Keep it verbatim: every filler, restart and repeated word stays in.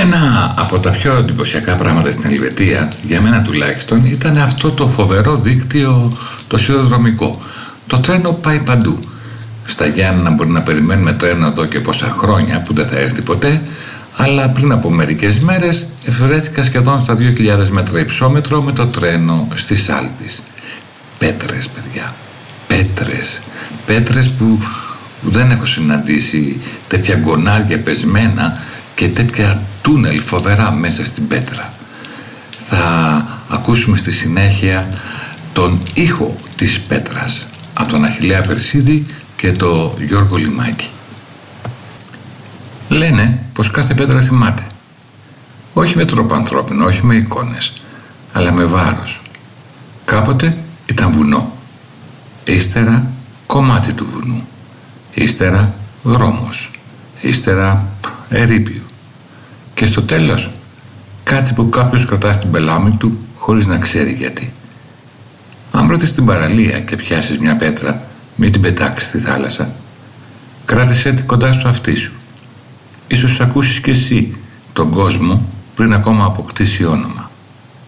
Ένα από τα πιο εντυπωσιακά πράγματα στην Ελβετία, για μένα τουλάχιστον, ήταν αυτό το φοβερό δίκτυο το σιδηροδρομικό. Το τρένο πάει παντού. Στα Γιάννενα μπορεί να περιμένουμε τρένο εδώ και πόσα χρόνια που δεν θα έρθει ποτέ, αλλά πριν από μερικές μέρες βρέθηκα σχεδόν στα δύο χιλιάδες μέτρα υψόμετρο με το τρένο στις Άλπεις. Πέτρες, παιδιά. Πέτρες. Πέτρες που δεν έχω συναντήσει, τέτοια γκονάρια πεσμένα και τέτοια τούνελ φοβερά μέσα στην πέτρα. Θα ακούσουμε στη συνέχεια τον ήχο της πέτρας από τον Αχιλλέα Περσίδη και τον Γιώργο Λιμάκη. Λένε πως κάθε πέτρα θυμάται. Όχι με τρόπο ανθρώπινο, όχι με εικόνες, αλλά με βάρος. Κάποτε ήταν βουνό, ύστερα κομμάτι του βουνού, ύστερα δρόμος, ύστερα ερείπιο και στο τέλος κάτι που κάποιος κρατά στην πελάμη του χωρίς να ξέρει γιατί. Αν βρεθείς στην παραλία και πιάσεις μια πέτρα, μην την πετάξεις στη θάλασσα. Κράτησέ την κοντά στο αυτί σου. Ίσως ακούσεις κι εσύ τον κόσμο πριν ακόμα αποκτήσει όνομα.